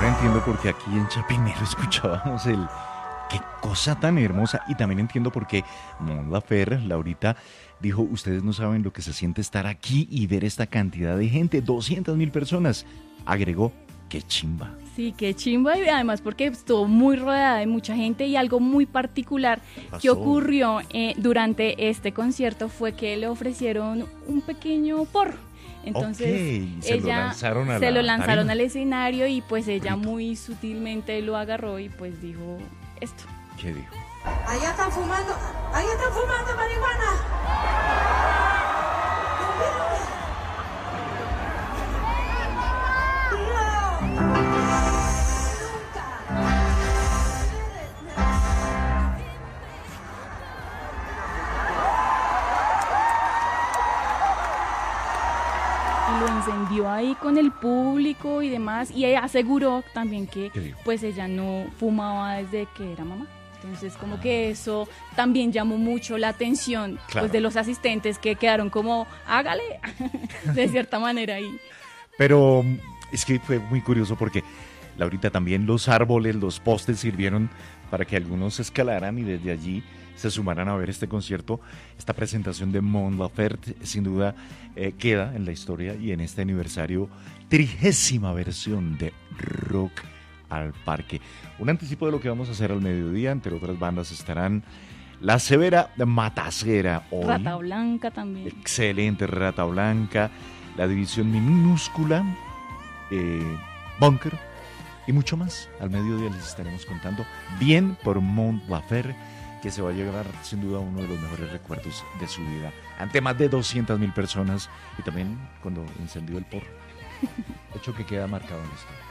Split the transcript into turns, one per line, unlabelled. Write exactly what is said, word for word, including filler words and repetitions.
Ahora entiendo por qué aquí en Chapinero escuchábamos el... Qué cosa tan hermosa. Y también entiendo por qué Mon Laferte, Laurita, dijo, ustedes no saben lo que se siente estar aquí y ver esta cantidad de gente, doscientas mil personas. Agregó, qué chimba.
Sí, qué chimba, y además porque estuvo muy rodeada de mucha gente, y algo muy particular que ocurrió eh, durante este concierto fue que le ofrecieron un pequeño porro. Entonces
okay. se
ella
lo lanzaron, a
se
la
lo lanzaron
tarima.
al escenario, y pues ella
Rico.
muy sutilmente lo agarró y pues dijo esto.
¿Qué dijo?
Allá están fumando, allá están fumando marihuana.
Y lo encendió ahí con el público y demás, y ella aseguró también que
¿Qué dijo?
pues ella no fumaba desde que era mamá. Entonces como que eso también llamó mucho la atención,
Claro.
pues, de los asistentes, que quedaron como hágale de cierta manera ahí.
Pero es que fue muy curioso porque Laurita, también los árboles, los postes sirvieron para que algunos escalaran y desde allí se sumaran a ver este concierto. Esta presentación de Mon Laferte sin duda eh, queda en la historia y en este aniversario, trigésima versión de Rock al Parque. Un anticipo de lo que vamos a hacer al mediodía. Entre otras bandas estarán La Severa Matacera hoy.
Rata Blanca también.
Excelente, Rata Blanca, La División Minúscula, eh, Bunker y mucho más. Al mediodía les estaremos contando bien por Mon Laferte, que se va a llevar sin duda uno de los mejores recuerdos de su vida, ante más de doscientas mil personas, y también cuando encendió el porro, hecho que queda marcado en la historia.